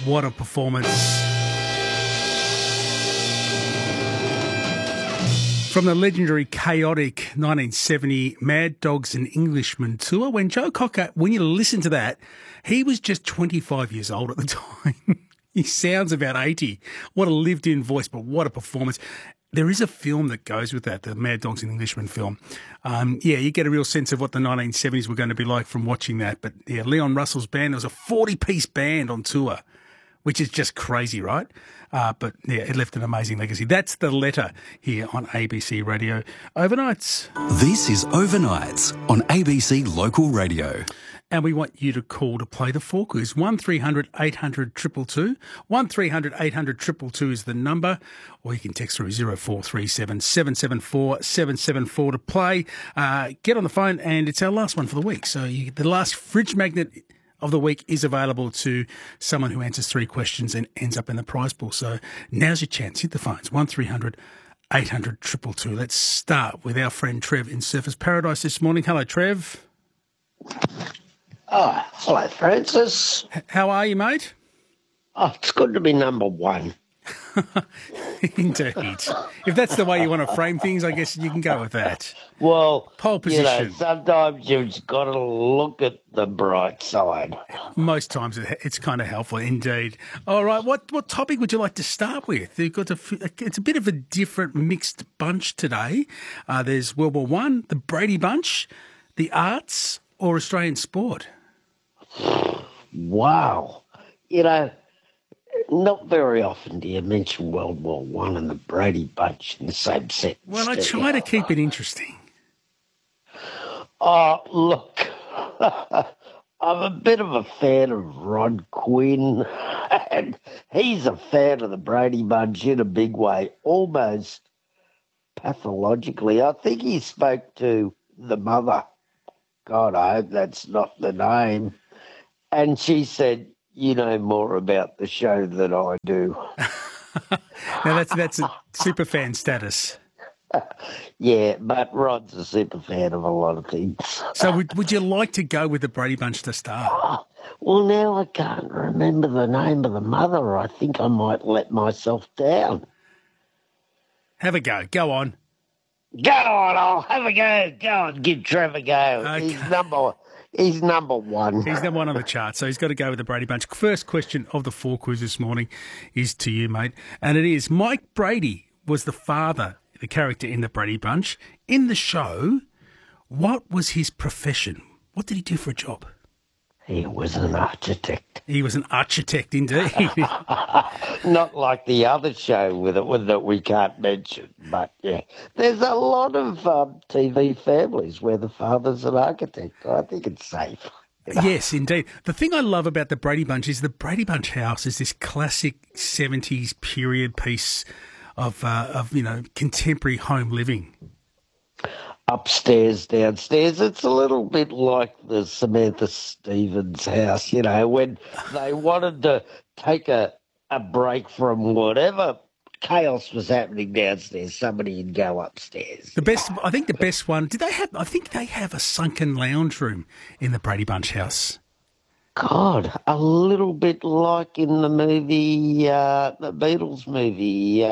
What a performance. From the legendary, chaotic 1970 Mad Dogs and Englishmen tour, when Joe Cocker, when you listen to that, he was just 25 years old at the time. He sounds about 80. What a lived-in voice, but what a performance. There is a film that goes with that, the Mad Dogs and Englishmen film. You get a real sense of what the 1970s were going to be like from watching that. But yeah, Leon Russell's band, there was a 40-piece band on tour, which is just crazy, right? But yeah, it left an amazing legacy. That's The Letter here on ABC Radio Overnights. This is Overnights on ABC Local Radio. And we want you to call to play the Four Quiz. 1300 800 222. 1300 800 222 is the number. Or you can text through 0437 774 774 to play. Get on the phone, and it's our last one for the week. So the last fridge magnet of the week is available to someone who answers 3 questions and ends up in the prize pool. So now's your chance. Hit the phones. 1300 800 222. Let's start with our friend Trev in Surfers Paradise this morning. Hello, Trev. Oh, hello, Francis. How are you, mate? Oh, it's good to be number one. Indeed. If that's the way you want to frame things, I guess you can go with that. Well, pole position. Sometimes you've got to look at the bright side. Most times it's kind of helpful, indeed. All right, what topic would you like to start with? It's a bit of a different mixed bunch today. There's World War I, the Brady Bunch, the arts, or Australian sport. Wow. Not very often do you mention World War I and the Brady Bunch in the same sentence. Well, I try to keep it interesting. Oh, look, I'm a bit of a fan of Rod Quinn, and he's a fan of the Brady Bunch in a big way, almost pathologically. I think he spoke to the mother. God, I hope that's not the name. And she said, "You know more about the show than I do." Now, that's a super fan status. Yeah, but Rod's a super fan of a lot of things. So would you like to go with the Brady Bunch to start? Well, now I can't remember the name of the mother. I think I might let myself down. Have a go. Go on. Go on, I'll have a go. Go on, give Trevor a go. Okay. He's number one. He's number one on the chart, so he's got to go with the Brady Bunch. First question of the Four Quiz this morning is to you, mate. And it is, Mike Brady was the father, the character in the Brady Bunch. In the show, what was his profession? What did he do for a job? He was an architect. He was an architect, indeed. Not like the other show with it that we can't mention, but yeah. There's a lot of TV families where the father's an architect. I think it's safe. Yes, indeed. The thing I love about the Brady Bunch is the Brady Bunch house is this classic 70s period piece of contemporary home living. Upstairs, downstairs. It's a little bit like the Samantha Stevens house, when they wanted to take a break from whatever chaos was happening downstairs, somebody would go upstairs. The best one, I think they have a sunken lounge room in the Brady Bunch house. God, a little bit like in the movie, the Beatles movie,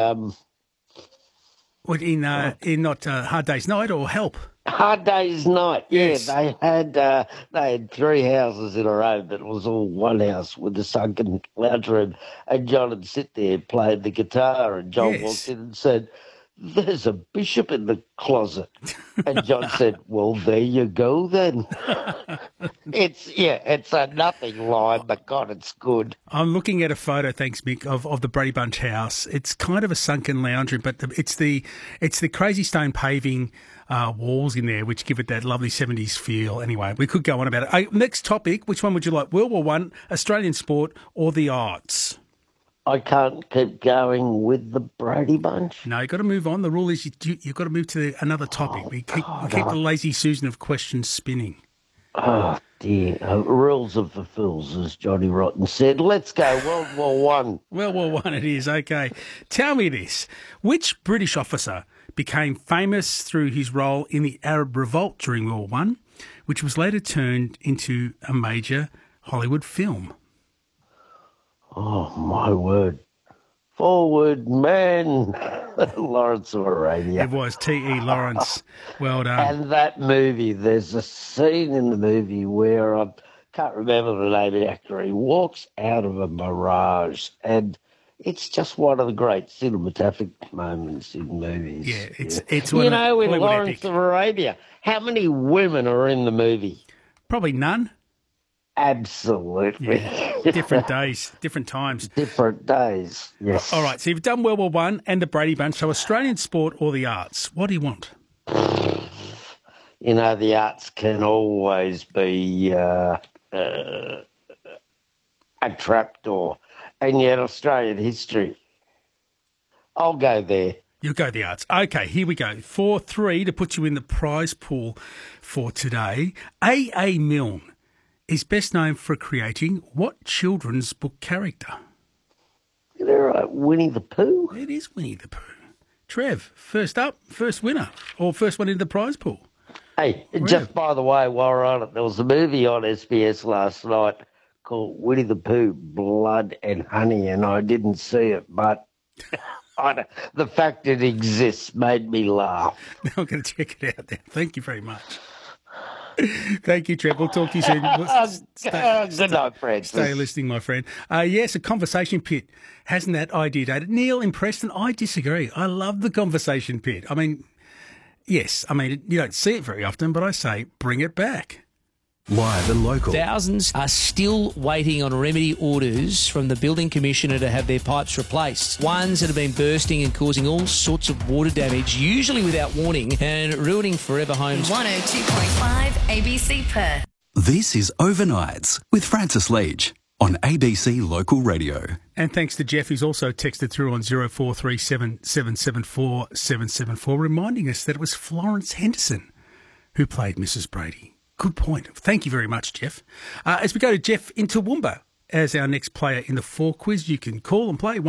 in not Hard Day's Night or Help? Hard Day's Night, yes. Yeah. They had 3 houses in a row, but it was all one house with a sunken lounge room. And John would sit there playing the guitar, and John walked in and said, "There's a bishop in the closet." And John said, "Well, there you go then." It's a nothing line, but God, it's good. I'm looking at a photo, thanks, Mick, of the Brady Bunch house. It's kind of a sunken lounge room, but it's the crazy stone paving walls in there, which give it that lovely 70s feel. Anyway, we could go on about it. Next topic, which one would you like? World War I, Australian sport, or the arts? I can't keep going with the Brady Bunch. No, you've got to move on. The rule is you've got to move to another topic. We keep the lazy Susan of questions spinning. Oh, dear. Rules of the fools, as Johnny Rotten said. Let's go. World War I. World War I it is, okay. Tell me this. Which British officer became famous through his role in the Arab Revolt during World War I, which was later turned into a major Hollywood film? Oh, my word. Forward, man. Lawrence of Arabia. It was T.E. Lawrence. Well done. And that movie, there's a scene in the movie where I can't remember the name of the actor. He walks out of a mirage, and it's just one of the great cinematographic moments in movies. Yeah, it's one of in Hollywood Lawrence epic. of Arabia, how many women are in the movie? Probably none. Absolutely. Yeah. Different days, different times. Different days, yes. All right, so you've done World War One and the Brady Bunch. So Australian sport or the arts? What do you want? You know, the arts can always be a trapdoor. And yet Australian history, I'll go there. You'll go the arts. Okay, here we go. 4-3 to put you in the prize pool for today. A.A. Milne is best known for creating what children's book character? Is that right? Winnie the Pooh? It is Winnie the Pooh. Trev, first up, first winner, or first one in the prize pool. Hey, just by the way, while we're on it, there was a movie on SBS last night called Winnie the Pooh, Blood and Honey, and I didn't see it, but the fact it exists made me laugh. I'm going to check it out there. Thank you very much. Thank you, Trev. We'll talk to you soon. Good night, Francis. Stay listening, my friend. Yes, a conversation pit. Hasn't that idea dated? Neil in Preston, I disagree. I love the conversation pit. I mean, yes, you don't see it very often, but I say bring it back. Live and local. Thousands are still waiting on remedy orders from the Building Commissioner to have their pipes replaced. Ones that have been bursting and causing all sorts of water damage, usually without warning, and ruining forever homes. 102.5 ABC Perth. This is Overnights with Francis Leach on ABC Local Radio. And thanks to Jeff, who's also texted through on 0437 774 774, reminding us that it was Florence Henderson who played Mrs. Brady. Good point. Thank you very much, Jeff. As we go to Jeff in Toowoomba as our next player in the 4 quiz, you can call and play